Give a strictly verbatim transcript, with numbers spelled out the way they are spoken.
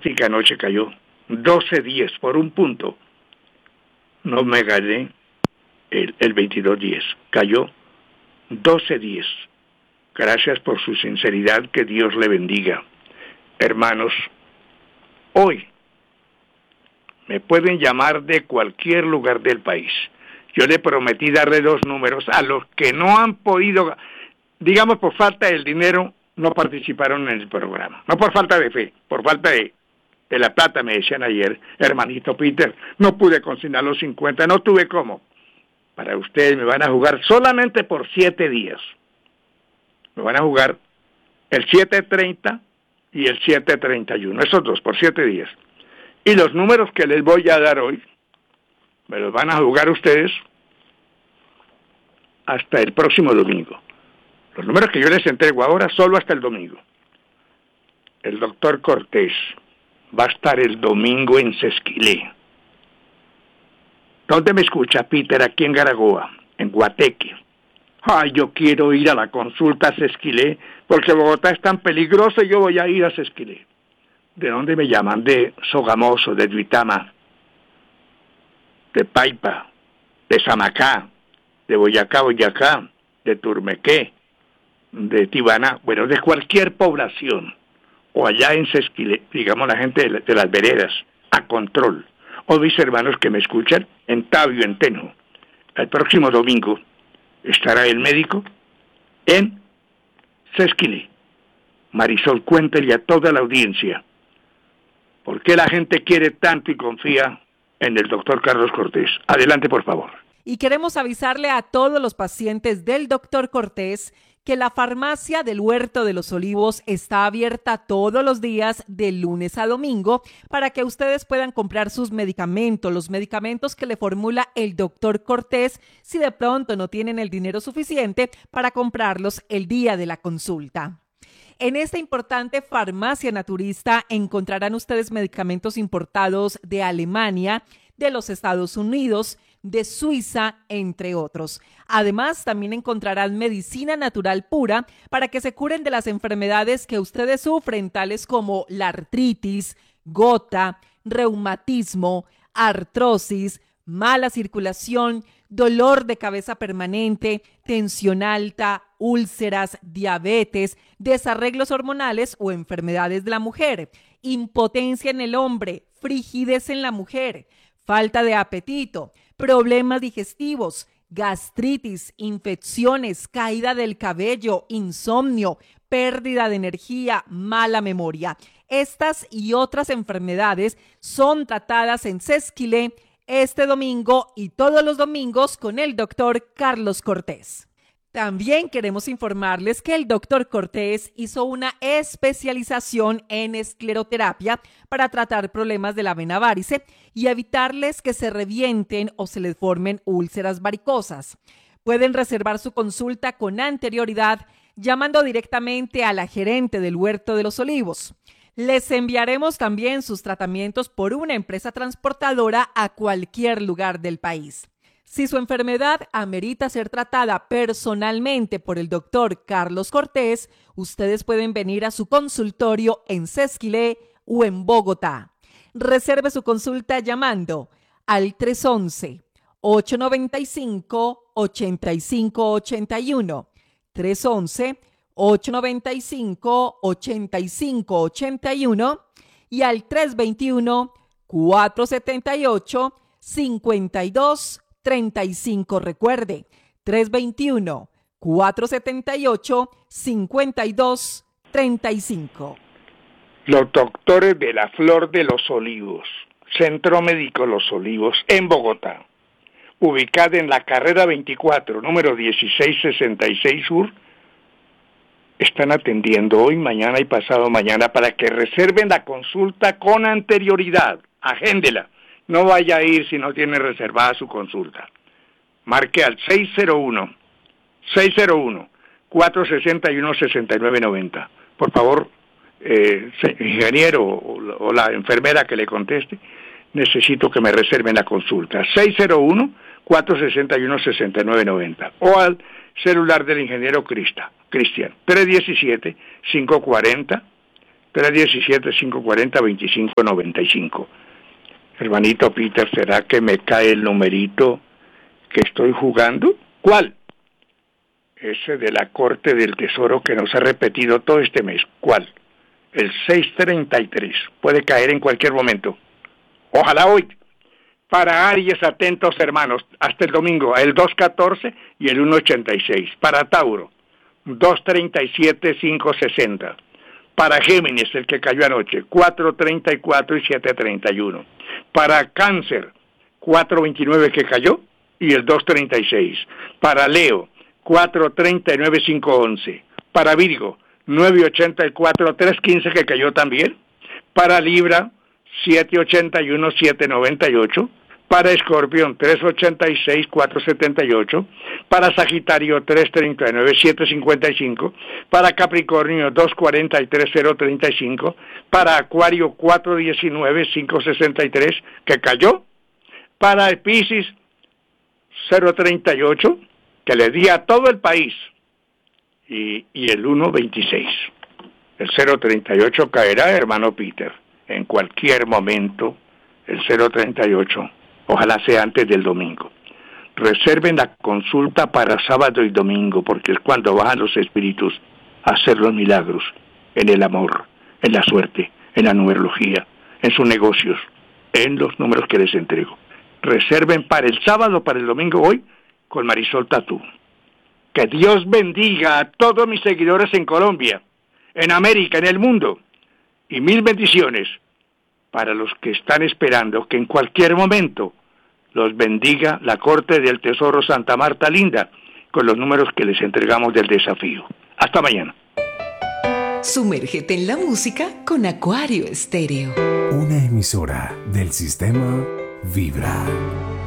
plástica anoche cayó doce diez por un punto. No me gané el, el veintidós diez, cayó doce diez. Gracias por su sinceridad, que Dios le bendiga. Hermanos, hoy me pueden llamar de cualquier lugar del país. Yo le prometí darle dos números a los que no han podido, digamos por falta del dinero, no participaron en el programa. No por falta de fe, por falta de, de la plata, me decían ayer, hermanito Peter, no pude consignar los cincuenta, no tuve cómo. Para ustedes me van a jugar solamente por siete días. Me van a jugar el siete treinta y el siete treinta y uno, esos dos, por siete días. Y los números que les voy a dar hoy, me los van a jugar ustedes hasta el próximo domingo. Los números que yo les entrego ahora, solo hasta el domingo. El doctor Cortés va a estar el domingo en Sesquilé. ¿Dónde me escucha, Peter? Aquí en Garagoa, en Guateque. Ay, yo quiero ir a la consulta a Sesquilé, porque Bogotá es tan peligroso y yo voy a ir a Sesquilé. ¿De dónde me llaman? De Sogamoso, de Duitama, de Paipa, de Samacá, de Boyacá, Boyacá, de Turmequé, de Tibaná, bueno, de cualquier población, o allá en Sesquilé, digamos la gente de, de las veredas, a Control, o mis hermanos que me escuchan en Tabio, en Tenjo. El próximo domingo estará el médico en Sesquilé. Marisol, cuéntele a toda la audiencia por qué la gente quiere tanto y confía en el doctor Carlos Cortés. Adelante, por favor. Y queremos avisarle a todos los pacientes del doctor Cortés que la farmacia del Huerto de los Olivos está abierta todos los días de lunes a domingo para que ustedes puedan comprar sus medicamentos, los medicamentos que le formula el doctor Cortés, si de pronto no tienen el dinero suficiente para comprarlos el día de la consulta. En esta importante farmacia naturista encontrarán ustedes medicamentos importados de Alemania, de los Estados Unidos, de Suiza, entre otros. Además, también encontrarán medicina natural pura para que se curen de las enfermedades que ustedes sufren, tales como la artritis, gota, reumatismo, artrosis, mala circulación, dolor de cabeza permanente, tensión alta, úlceras, diabetes, desarreglos hormonales o enfermedades de la mujer, impotencia en el hombre, frigidez en la mujer, falta de apetito, problemas digestivos, gastritis, infecciones, caída del cabello, insomnio, pérdida de energía, mala memoria. Estas y otras enfermedades son tratadas en Sesquilé este domingo y todos los domingos con el doctor Carlos Cortés. También queremos informarles que el doctor Cortés hizo una especialización en escleroterapia para tratar problemas de la vena várice y evitarles que se revienten o se les formen úlceras varicosas. Pueden reservar su consulta con anterioridad llamando directamente a la gerente del Huerto de los Olivos. Les enviaremos también sus tratamientos por una empresa transportadora a cualquier lugar del país. Si su enfermedad amerita ser tratada personalmente por el doctor Carlos Cortés, ustedes pueden venir a su consultorio en Sesquilé o en Bogotá. Reserve su consulta llamando al tres once, ocho noventa y cinco, ochenta y cinco ochenta y uno, tres once, ocho noventa y cinco, ochenta y cinco ochenta y uno y al tres veintiuno, cuatrocientos setenta y ocho, cincuenta y dos treinta y cinco. Recuerde, tres veintiuno, cuatrocientos setenta y ocho, cincuenta y dos treinta y cinco. Los doctores de la Flor de los Olivos, Centro Médico Los Olivos, en Bogotá, ubicada en la carrera veinticuatro, número dieciséis sesenta y seis Sur, están atendiendo hoy, mañana y pasado mañana para que reserven la consulta con anterioridad. Agéndela. No vaya a ir si no tiene reservada su consulta. Marque al seis cero uno, seis cero uno, cuatro seis uno, seis nueve nueve cero. Por favor, eh, ingeniero o, o la enfermera que le conteste, necesito que me reserven la consulta. seis cero uno, cuatro seis uno, seis nueve nueve cero. O al celular del ingeniero Crista, Cristian, tres uno siete, cinco cuatro cero, tres uno siete, cinco cuatro cero, dos cinco nueve cinco. Hermanito Peter, ¿será que me cae el numerito que estoy jugando? ¿Cuál? Ese de la Corte del Tesoro que nos ha repetido todo este mes. ¿Cuál? El seiscientos treinta y tres. Puede caer en cualquier momento. Ojalá hoy. Para Aries, atentos hermanos, hasta el domingo, el dos catorce y el uno ochenta y seis. Para Tauro, dos treinta y siete, cinco sesenta. Para Géminis, el que cayó anoche, cuatro treinta y cuatro y siete treinta y uno. Para Cáncer, cuatro veintinueve que cayó y el dos treinta y seis. Para Leo, cuatro treinta y nueve, cinco once. Para Virgo, nueve ochenta y cuatro, tres quince que cayó también. Para Libra, siete ochenta y uno, siete noventa y ocho. Para Escorpión, tres ochenta y seis, cuatro setenta y ocho. Para Sagitario, tres treinta y nueve, siete cincuenta y cinco. Para Capricornio, dos cuarenta y tres, cero treinta y cinco. Para Acuario, cuatro diecinueve, cinco sesenta y tres, que cayó. Para Piscis, cero treinta y ocho, que le di a todo el país. Y, y el uno veintiséis. El cero treinta y ocho caerá, hermano Peter, en cualquier momento. El cero treinta y ocho. Ojalá sea antes del domingo. Reserven la consulta para sábado y domingo, porque es cuando bajan los espíritus a hacer los milagros, en el amor, en la suerte, en la numerología, en sus negocios, en los números que les entrego. Reserven para el sábado, para el domingo, hoy, con Marisol Tatú. Que Dios bendiga a todos mis seguidores en Colombia, en América, en el mundo, y mil bendiciones para los que están esperando que en cualquier momento los bendiga la Corte del Tesoro Santa Marta Linda con los números que les entregamos del desafío. Hasta mañana. Sumérgete en la música con Acuario Estéreo. Una emisora del sistema Vibra.